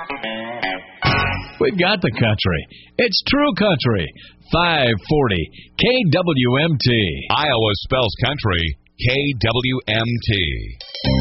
We've got the country. It's true country. 540 KWMT. Iowa spells country KWMT.